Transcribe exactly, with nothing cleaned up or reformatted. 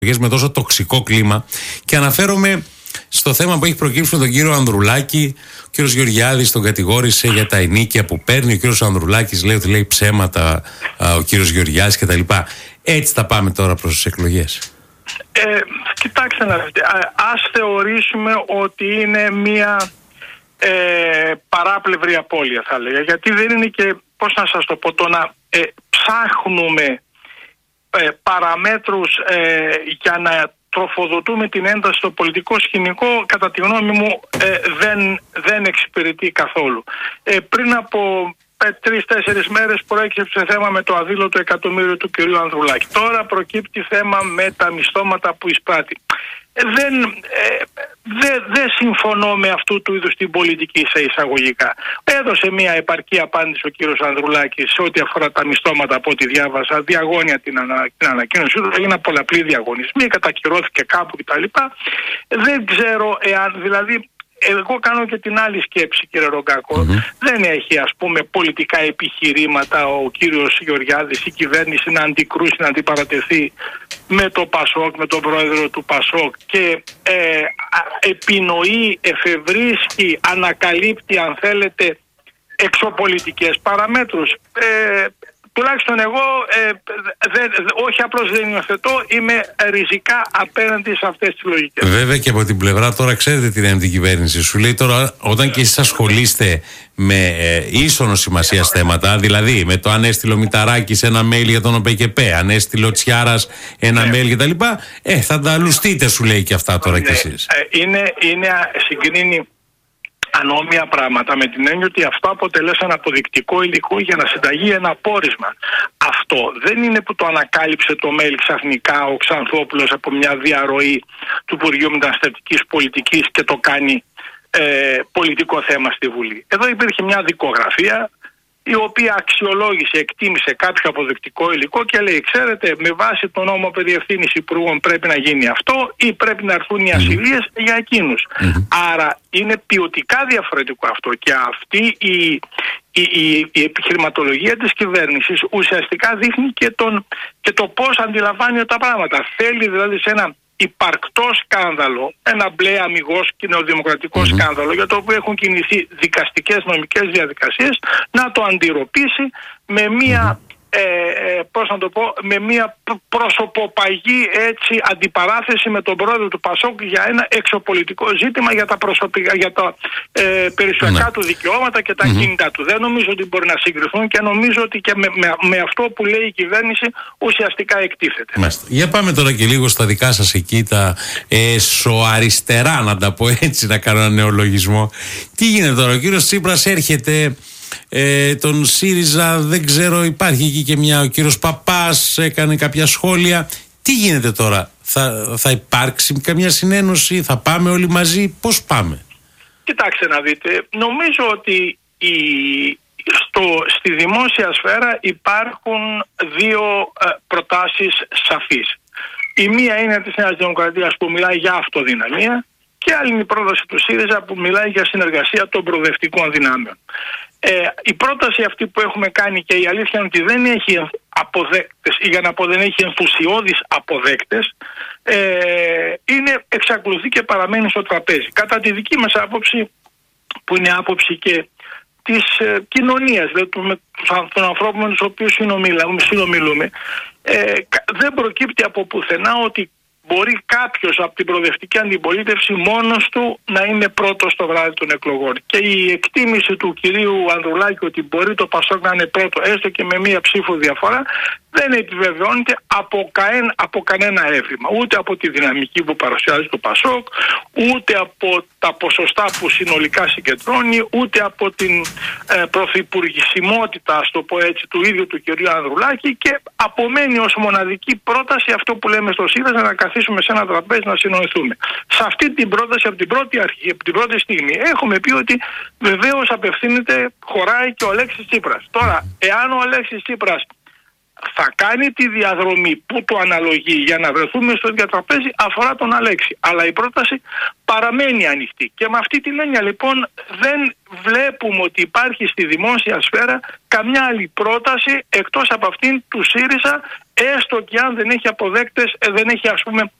με τόσο τοξικό κλίμα, και αναφέρομαι στο θέμα που έχει προκύψει με τον κύριο Ανδρουλάκη. Ο κύριος Γεωργιάδης τον κατηγόρησε για τα ενίκια που παίρνει. Ο κύριος Ανδρουλάκης λέει ότι λέει ψέματα ο κύριος Γεωργιάδης κτλ. Έτσι θα πάμε τώρα προς τις εκλογές. Ε, κοιτάξτε να δείτε, ας θεωρήσουμε ότι είναι μια ε, παράπλευρη απώλεια, θα λέγα, γιατί δεν είναι και, πώς να σας το πω, το να ε, ψάχνουμε ε, παραμέτρους ε, για να τροφοδοτούμε την ένταση στο πολιτικό σκηνικό, κατά τη γνώμη μου ε, δεν, δεν εξυπηρετεί καθόλου. Ε, πριν από τρεις-τέσσερις μέρες προέκυψε θέμα με το αδήλωτο εκατομμύριο του κυρίου Ανδρουλάκη. Τώρα προκύπτει θέμα με τα μισθώματα που εισπράττει. Ε, δεν, ε, δεν, δεν συμφωνώ με αυτού του είδους την πολιτική σε εισαγωγικά. Έδωσε μια επαρκή απάντηση ο κύριος Ανδρουλάκης σε ό,τι αφορά τα μισθώματα, από ό,τι διάβασα, διαγώνια την, ανα, την ανακοίνωση του, έγιναν πολλαπλοί διαγωνισμοί, κατακυρώθηκε κάπου κτλ. Δεν ξέρω εάν, δηλαδή, εγώ κάνω και την άλλη σκέψη, κύριε Ρογκάκο. Mm-hmm. Δεν έχει, ας πούμε, πολιτικά επιχειρήματα ο κύριος Γεωργιάδης, η κυβέρνηση να αντικρούσει, να αντιπαρατεθεί με το Πασόκ, με τον πρόεδρο του Πασόκ και ε, επινοεί, εφευρίσκει, ανακαλύπτει, αν θέλετε, εξωπολιτικές παραμέτρους. Ε, Τουλάχιστον εγώ ε, δε, δε, όχι απλώς δεν υιοθετώ, είμαι ριζικά απέναντι σε αυτές τις λογικές. Βέβαια, και από την πλευρά τώρα ξέρετε τι είναι την κυβέρνηση. Σου λέει τώρα, όταν και εσείς ασχολείστε με ε, ίσονο σημασίας θέματα, δηλαδή με το αν έστειλε ο Μηταράκης ένα mail για τον ΟΠΕΚΕΠΕ, αν έστειλε ο Τσιάρας ένα ναι. mail κτλ. Ε, θα τα λουστείτε, σου λέει και αυτά τώρα ναι. κι εσείς. Ε, είναι, είναι συγκρίνει ανώμια πράγματα, με την έννοια ότι αυτό αποτελέσαν αποδεικτικό υλικό για να συνταγεί ένα πόρισμα. Αυτό δεν είναι που το ανακάλυψε το mail ξαφνικά ο Ξανθόπουλος από μια διαρροή του Υπουργείου Μεταναστευτικής Πολιτικής και το κάνει ε, πολιτικό θέμα στη Βουλή. Εδώ υπήρχε μια δικογραφία η οποία αξιολόγησε, εκτίμησε κάποιο αποδεικτικό υλικό και λέει, ξέρετε, με βάση τον νόμο περί ευθύνης υπουργών πρέπει να γίνει αυτό ή πρέπει να έρθουν οι ασυλίες mm-hmm. για εκείνους. Mm-hmm. Άρα είναι ποιοτικά διαφορετικό αυτό, και αυτή η, η, η, η επιχειρηματολογία της κυβέρνησης ουσιαστικά δείχνει και, τον, και το πώς αντιλαμβάνει τα πράγματα. Θέλει δηλαδή σε ένα υπαρκτό σκάνδαλο, ένα μπλε αμιγώς κοινοδημοκρατικό mm-hmm. σκάνδαλο, για το οποίο έχουν κινηθεί δικαστικές νομικές διαδικασίες, να το αντιρροπήσει με μία mm-hmm. ε, ε, πώς να το πω, με μία προσωποπαγή έτσι αντιπαράθεση με τον πρόεδρο του Πασόκ για ένα εξωπολιτικό ζήτημα, για τα, προσωπικά, για τα ε, περιουσιακά mm-hmm. του δικαιώματα και τα mm-hmm. κίνητα του. Δεν νομίζω ότι μπορεί να συγκριθούν, και νομίζω ότι και με, με, με αυτό που λέει η κυβέρνηση ουσιαστικά εκτίθεται. Μάλιστα. Για πάμε τώρα και λίγο στα δικά σας εκεί τα εσωαριστερά, να τα πω έτσι, να κάνω ένα νεολογισμό. Τι γίνεται τώρα, ο κύριος Τσίπρας έρχεται, ε, τον ΣΥΡΙΖΑ δεν ξέρω, υπάρχει εκεί και μια, ο κύριος Παπάς έκανε κάποια σχόλια. Τι γίνεται τώρα, θα, θα υπάρξει καμιά συνένωση, θα πάμε όλοι μαζί, πώς πάμε? Κοιτάξτε να δείτε, νομίζω ότι η, στο, στη δημόσια σφαίρα υπάρχουν δύο ε, προτάσεις σαφείς. Η μία είναι της Νέας Δημοκρατίας που μιλάει για αυτοδυναμία, και άλλη είναι η πρόταση του ΣΥΡΙΖΑ που μιλάει για συνεργασία των προοδευτικών δυνάμεων. Ε, η πρόταση αυτή που έχουμε κάνει, και η αλήθεια είναι ότι δεν έχει αποδέκτες, ή για να πω δεν έχει ενθουσιώδεις αποδέκτες, ε, είναι, εξακολουθεί και παραμένει στο τραπέζι. Κατά τη δική μας άποψη, που είναι άποψη και της ε, κοινωνίας, δηλαδή των, των ανθρώπων με τους οποίους συνομιλούμε, ε, δεν προκύπτει από πουθενά ότι μπορεί κάποιος από την προοδευτική αντιπολίτευση μόνος του να είναι πρώτος το βράδυ των εκλογών. Και η εκτίμηση του κυρίου Ανδρουλάκη ότι μπορεί το Πασόκ να είναι πρώτο, έστω και με μία ψήφο διαφορά, δεν επιβεβαιώνεται από, καέν, από κανένα έβριμα. Ούτε από τη δυναμική που παρουσιάζει το Πασόκ, ούτε από τα ποσοστά που συνολικά συγκεντρώνει, ούτε από την ε, πρωθυπουργησιμότητα, ας το πω έτσι, του ίδιου του κυρίου Ανδρουλάκη, και απομένει ως μοναδική πρόταση αυτό που λέμε στο ΣΥΡΙΖΑ, να καθίσουμε σε ένα τραπέζι να συνοηθούμε. Σε αυτή την πρόταση, από την πρώτη αρχή, από την πρώτη στιγμή, έχουμε πει ότι βεβαίως απευθύνεται, χωράει και ο Αλέξης Τσίπρας. Τώρα, εάν ο Αλέξης Τσίπρας θα κάνει τη διαδρομή που το αναλογεί για να βρεθούμε στο ίδιο τραπέζι αφορά τον Αλέξη. Αλλά η πρόταση παραμένει ανοιχτή. Και με αυτή την έννοια λοιπόν δεν βλέπουμε ότι υπάρχει στη δημόσια σφαίρα καμιά άλλη πρόταση εκτός από αυτήν του ΣΥΡΙΖΑ, έστω και αν δεν έχει αποδέκτες, δεν έχει ας πούμε